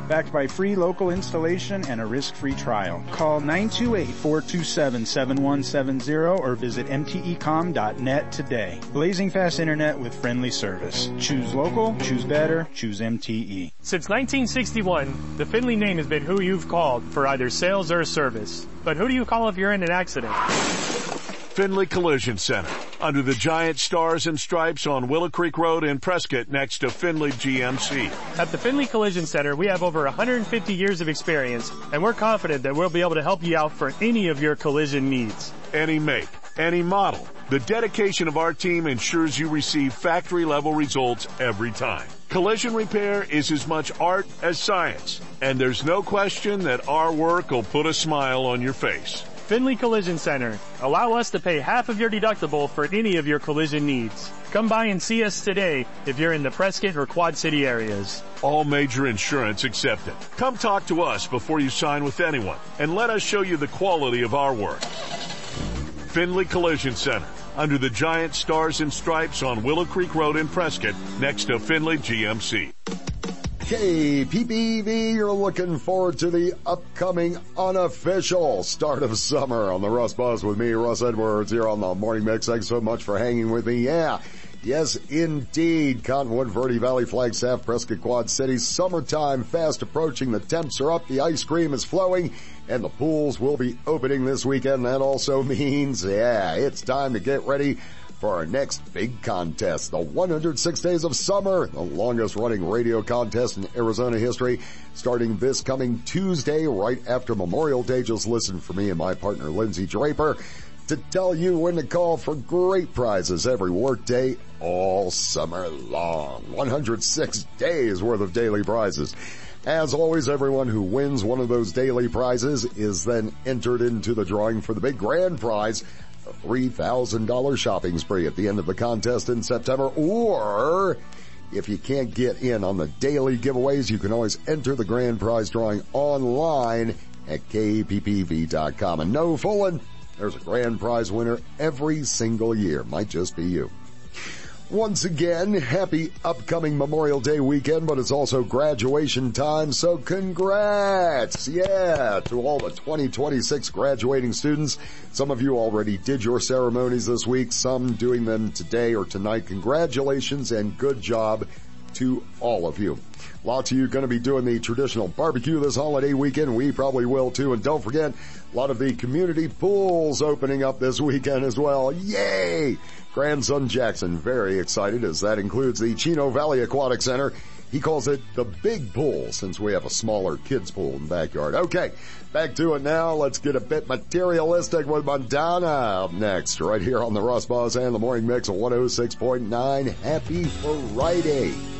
backed by free local installation and a risk-free trial. Call 928-427-7170 or visit mtecom.net today. Blazing fast internet with friendly service. Choose local, choose better, choose MTE. Since 1961, the Findlay name has been who you've called for either sales or service. But who do you call if you're in an accident? Findlay Collision Center, under the giant stars and stripes on Willow Creek Road in Prescott next to Findlay GMC. At the Findlay Collision Center, we have over 150 years of experience, and we're confident that we'll be able to help you out for any of your collision needs. Any make, any model. The dedication of our team ensures you receive factory-level results every time. Collision repair is as much art as science, and there's no question that our work will put a smile on your face. Findlay Collision Center. Allow us to pay half of your deductible for any of your collision needs. Come by and see us today if you're in the Prescott or Quad City areas. All major insurance accepted. Come talk to us before you sign with anyone, and let us show you the quality of our work. Findlay Collision Center, under the giant stars and stripes on Willow Creek Road in Prescott, next to Findlay GMC. KPPV, you're looking forward to the upcoming unofficial start of summer on the Russ Buzz with me, Russ Edwards, here on the Morning Mix. Thanks so much for hanging with me. Yeah, yes, indeed. Cottonwood, Verde Valley, Flagstaff, Prescott, Quad Cities. Summertime fast approaching. The temps are up. The ice cream is flowing. And the pools will be opening this weekend. That also means, it's time to get ready for our next big contest, the 106 Days of Summer, the longest running radio contest in Arizona history, starting this coming Tuesday right after Memorial Day. Just listen for me and my partner Lindsay Draper to tell you when to call for great prizes every workday all summer long. 106 days worth of daily prizes. As always, everyone who wins one of those daily prizes is then entered into the drawing for the big grand prize, a $3,000 shopping spree at the end of the contest in September. Or if you can't get in on the daily giveaways, you can always enter the grand prize drawing online at kppv.com. And no fooling, there's a grand prize winner every single year. Might just be you. Once again, happy upcoming Memorial Day weekend, but it's also graduation time, so congrats, to all the 2026 graduating students. Some of you already did your ceremonies this week, some doing them today or tonight. Congratulations and good job to all of you. Lots of you going to be doing the traditional barbecue this holiday weekend. We probably will too. And don't forget, a lot of the community pools opening up this weekend as well. Yay! Grandson Jackson very excited, as that includes the Chino Valley Aquatic Center. He calls it the big pool since we have a smaller kids pool in the backyard. Okay, back to it now. Let's get a bit materialistic with Madonna up next, right here on the Russ Buzz and the Morning Mix of 106.9. Happy Friday.